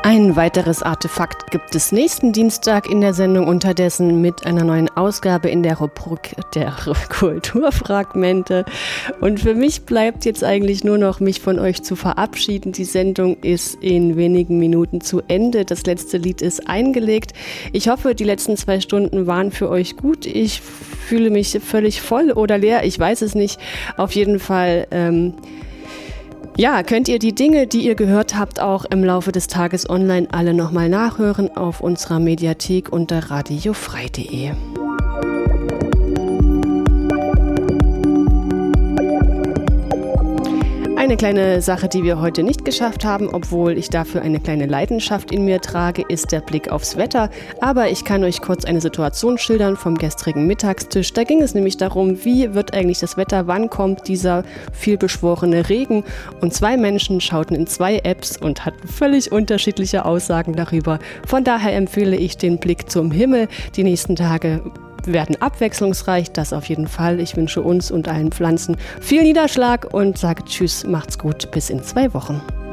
Ein weiteres Artefakt gibt es nächsten Dienstag in der Sendung unterdessen mit einer neuen Ausgabe in der Rubrik der Kulturfragmente. Und für mich bleibt jetzt eigentlich nur noch, mich von euch zu verabschieden. Die Sendung ist in wenigen Minuten zu Ende. Das letzte Lied ist eingelegt. Ich hoffe, die letzten 2 Stunden waren für euch gut. Ich fühle mich völlig voll oder leer. Ich weiß es nicht. Auf jeden Fall könnt ihr die Dinge, die ihr gehört habt, auch im Laufe des Tages online alle nochmal nachhören auf unserer Mediathek unter radiofrei.de. Eine kleine Sache, die wir heute nicht geschafft haben, obwohl ich dafür eine kleine Leidenschaft in mir trage, ist der Blick aufs Wetter. Aber ich kann euch kurz eine Situation schildern vom gestrigen Mittagstisch. Da ging es nämlich darum, wie wird eigentlich das Wetter, wann kommt dieser vielbeschworene Regen. Und 2 Menschen schauten in 2 Apps und hatten völlig unterschiedliche Aussagen darüber. Von daher empfehle ich den Blick zum Himmel. Die nächsten Tage werden abwechslungsreich, das auf jeden Fall. Ich wünsche uns und allen Pflanzen viel Niederschlag und sage Tschüss, macht's gut, bis in 2 Wochen.